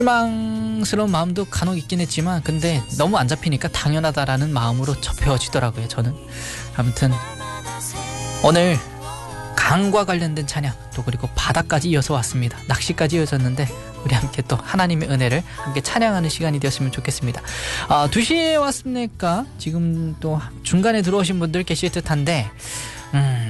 실망스러운 마음도 간혹 있긴 했지만 근데 너무 안 잡히니까 당연하다라는 마음으로 접혀지더라고요. 저는 아무튼 오늘 강과 관련된 찬양 또 그리고 바다까지 이어서 왔습니다. 낚시까지 이어졌는데 우리 함께 또 하나님의 은혜를 함께 찬양하는 시간이 되었으면 좋겠습니다. 2시에 왔으니까 지금 또 중간에 들어오신 분들 계실 듯한데